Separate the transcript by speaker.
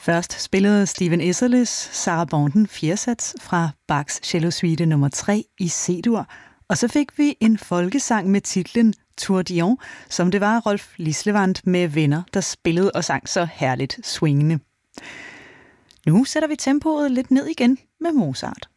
Speaker 1: Først spillede Stephen Easerlys Sarah Bonden 4. sats fra Bachs Cello Suite nummer 3 i C-dur, og så fik vi en folkesang med titlen Tourbillon, som det var Rolf Lislevand med venner, der spillede og sang så herligt swingende. Nu sætter vi tempoet lidt ned igen med Mozart.